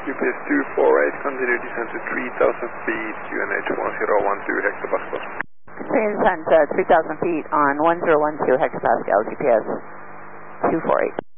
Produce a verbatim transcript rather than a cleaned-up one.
U P S two four eight, continue descent to three thousand feet, U N H one zero one two hectopascals. Continue descent to three thousand feet on one zero one two hectopascal, G P S two four eight.